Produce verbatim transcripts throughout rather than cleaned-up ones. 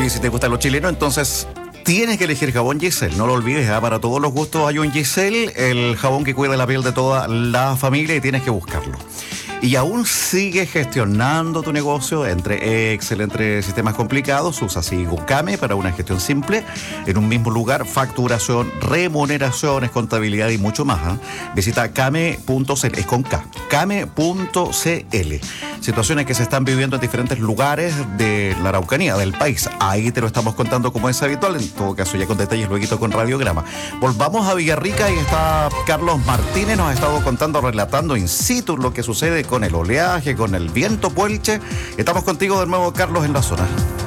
Oye, si te gustan los chilenos, entonces tienes que elegir jabón Giselle. No lo olvides, ¿eh? Para todos los gustos hay un Giselle, el jabón que cuida la piel de toda la familia, y tienes que buscarlo. Y aún sigues gestionando tu negocio entre Excel, entre sistemas complicados. Usa Sigo Kame para una gestión simple en un mismo lugar: facturación, remuneraciones, contabilidad y mucho más. ¿eh? Visita kame punto c l, es con K, kame punto c l. Situaciones que se están viviendo en diferentes lugares de la Araucanía, del país. Ahí te lo estamos contando como es habitual, en todo caso ya con detalles luego con radiograma. Volvamos a Villarrica y está Carlos Martínez, nos ha estado contando, relatando in situ lo que sucede con el oleaje, con el viento puelche. Estamos contigo de nuevo, Carlos, en la zona.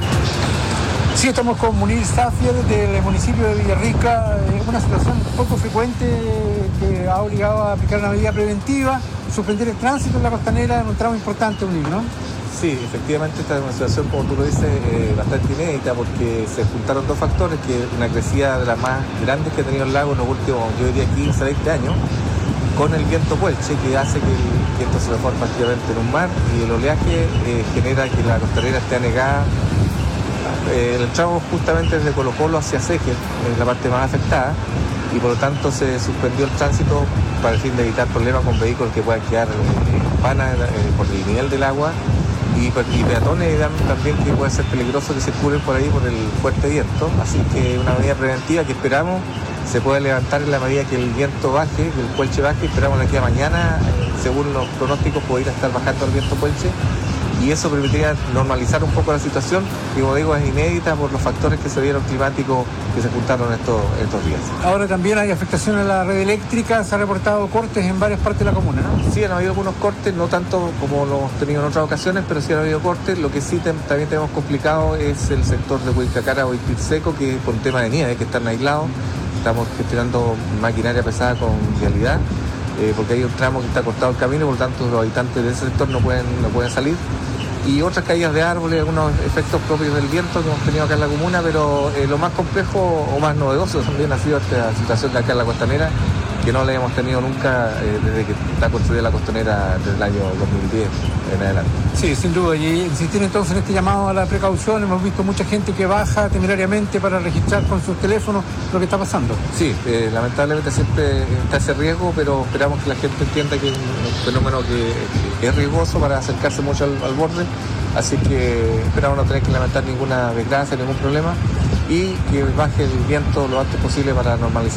Sí, estamos con Munir Safier del municipio de Villarrica. Es una situación poco frecuente que ha obligado a aplicar una medida preventiva, suspender el tránsito en la costanera en un tramo importante, Munir, ¿no? Sí, efectivamente esta es una situación, como tú lo dices, eh, bastante inédita, porque se juntaron dos factores: que una crecida de las más grandes que ha tenido el lago en los últimos, yo diría, quince a veinte años, con el viento puelche, que hace que el viento se transforma activamente en un mar, y el oleaje eh, genera que la costanera esté anegada. Eh, el tramo justamente desde Colo Colo hacia Seque es la parte más afectada, y por lo tanto se suspendió el tránsito para el fin de evitar problemas con vehículos que puedan quedar en pana eh, por el nivel del agua, y, y peatones también, que puede ser peligroso que circulen por ahí por el fuerte viento. Así que una medida preventiva que esperamos se puede levantar en la medida que el viento baje, que el puelche baje. Esperamos de aquí a mañana, según los pronósticos, poder estar bajando el viento puelche, y eso permitiría normalizar un poco la situación, que, como digo, es inédita por los factores que se dieron climáticos que se juntaron estos, estos días. Ahora también hay afectación a la red eléctrica, se han reportado cortes en varias partes de la comuna, ¿no? Sí, han habido algunos cortes, no tanto como lo hemos tenido en otras ocasiones, pero sí han habido cortes. Lo que sí te, también tenemos complicado es el sector de Huaycacara o Ispirseco, que con tema de nieve, que están aislados. Estamos gestionando maquinaria pesada con vialidad, eh, porque hay un tramo que está cortado el camino, por lo tanto los habitantes de ese sector no pueden, no pueden salir. Y otras caídas de árboles, algunos efectos propios del viento que hemos tenido acá en la comuna, pero eh, lo más complejo o más novedoso también ha sido esta situación de acá en la costanera, que no la hemos tenido nunca eh, desde que está construida la costanera desde el año dos mil diez en adelante. Sí, sin duda. Y insistir entonces en este llamado a la precaución. Hemos visto mucha gente que baja temerariamente para registrar con sus teléfonos lo que está pasando. Sí, eh, lamentablemente siempre está ese riesgo, pero esperamos que la gente entienda que es un fenómeno que, que es riesgoso para acercarse mucho al, al borde. Así que esperamos no tener que lamentar ninguna desgracia, ningún problema, y que baje el viento lo antes posible para normalizar